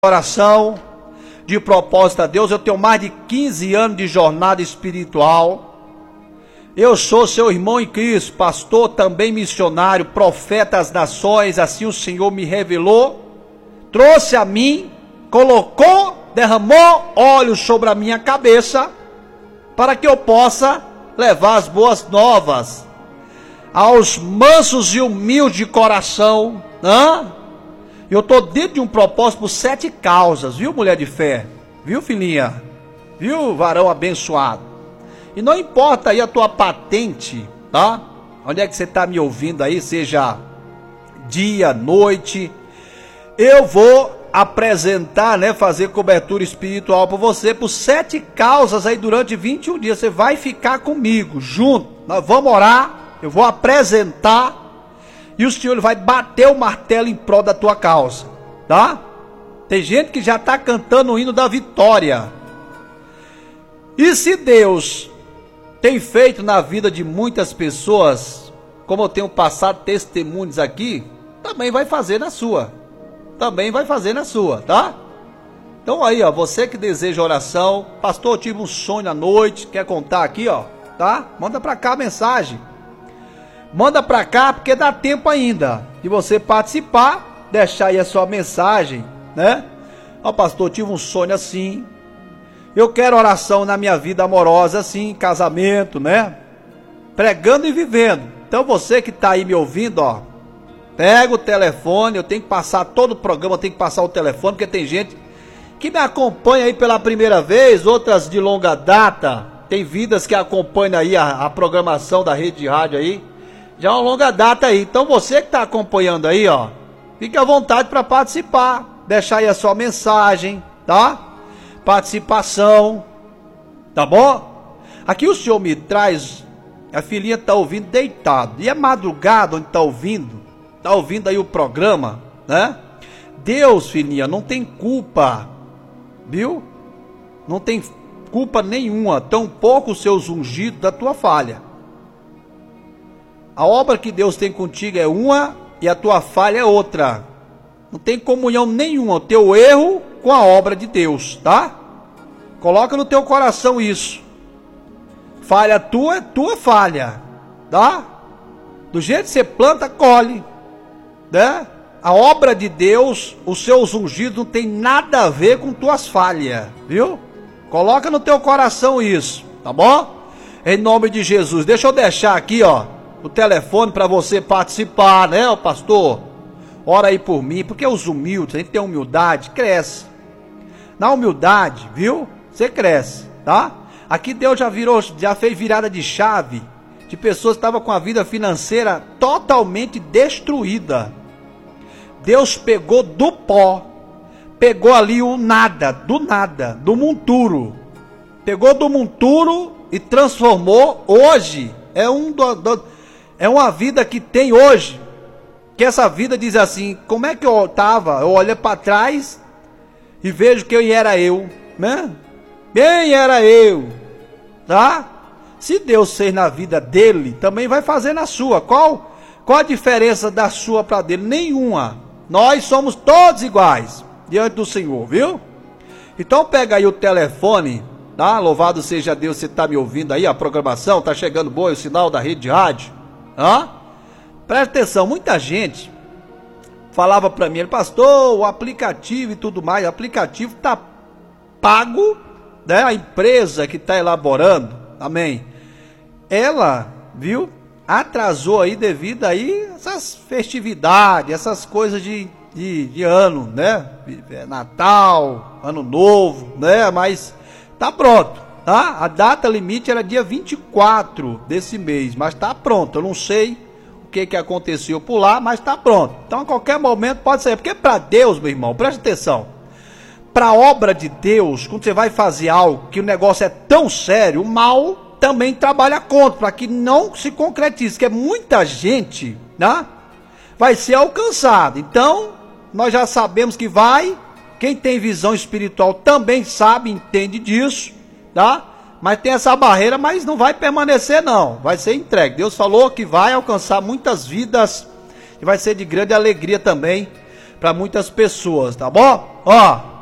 Oração de propósito a Deus. Eu tenho mais de 15 anos de jornada espiritual. Eu sou seu irmão em Cristo, pastor, também missionário, profeta das nações. Assim o Senhor me revelou, trouxe a mim, colocou, derramou óleo sobre a minha cabeça, para que eu possa levar as boas novas aos mansos e humildes de coração. Eu estou dentro de um propósito por 7 causas, viu, mulher de fé? Viu, filhinha? Viu, varão abençoado? E não importa aí a tua patente, tá? Onde é que você está me ouvindo aí, seja dia, noite, eu vou apresentar, fazer cobertura espiritual para você por 7 causas aí durante 21 dias. Você vai ficar comigo, junto, nós vamos orar, eu vou apresentar. E o Senhor vai bater o martelo em prol da tua causa, tá? Tem gente que já está cantando o hino da vitória. E se Deus tem feito na vida de muitas pessoas, como eu tenho passado testemunhos aqui, também vai fazer na sua. Também vai fazer na sua, tá? Então aí, você que deseja oração, pastor, eu tive um sonho à noite, quer contar aqui, tá? Manda para cá a mensagem. Manda pra cá, porque dá tempo ainda de você participar, deixar aí a sua mensagem, pastor, eu tive um sonho assim, eu quero oração na minha vida amorosa assim, casamento, pregando e vivendo. Então você que tá aí me ouvindo, pega o telefone, eu tenho que passar todo o programa, eu tenho que passar o telefone, porque tem gente que me acompanha aí pela primeira vez, outras de longa data, tem vidas que acompanham aí a programação da rede de rádio aí, já é uma longa data aí. Então você que está acompanhando aí, fique à vontade para participar, deixar aí a sua mensagem, tá? Participação, tá bom? Aqui o Senhor me traz, a filhinha está ouvindo deitado, e é madrugada onde está ouvindo aí o programa, Deus, filhinha, não tem culpa, viu? Não tem culpa nenhuma, tampouco os seus ungidos da tua falha. A obra que Deus tem contigo é uma e a tua falha é outra. Não tem comunhão nenhuma o teu erro com a obra de Deus, tá? Coloca no teu coração isso. Falha tua é tua falha, tá? Do jeito que você planta, colhe, A obra de Deus, os seus ungidos não tem nada a ver com tuas falhas, viu? Coloca no teu coração isso, tá bom? Em nome de Jesus. Deixa eu deixar aqui, o telefone para você participar, pastor? Ora aí por mim, porque os humildes, a gente tem humildade, cresce. Na humildade, viu? Você cresce, tá? Aqui Deus já fez virada de chave de pessoas que estavam com a vida financeira totalmente destruída. Deus pegou do pó, pegou ali o nada, do monturo. Pegou do monturo e transformou. Hoje é uma vida que tem hoje, que essa vida diz assim, como é que eu estava? Eu olho para trás e vejo quem era eu, Quem era eu, tá? Se Deus fez na vida dele, também vai fazer na sua. Qual a diferença da sua para dele? Nenhuma. Nós somos todos iguais diante do Senhor, viu? Então pega aí o telefone, tá? Louvado seja Deus, você está me ouvindo aí, a programação está chegando boa, o sinal da rede de rádio. Presta atenção, muita gente falava para mim, pastor, o aplicativo e tudo mais, o aplicativo está pago, a empresa que está elaborando, amém, ela, viu, atrasou aí devido aí essas festividades, essas coisas de ano, Natal, Ano Novo, mas tá pronto, tá? A data limite era dia 24 desse mês, mas tá pronto. Eu não sei o que aconteceu por lá, mas tá pronto. Então a qualquer momento pode sair, porque para Deus, meu irmão, presta atenção, para a obra de Deus, quando você vai fazer algo que o negócio é tão sério, o mal também trabalha contra, para que não se concretize, que é muita gente, vai ser alcançada. Então nós já sabemos que quem tem visão espiritual também sabe, entende disso, tá? Mas tem essa barreira, mas não vai permanecer não, vai ser entregue. Deus falou que vai alcançar muitas vidas, e vai ser de grande alegria também, para muitas pessoas, tá bom? Ó,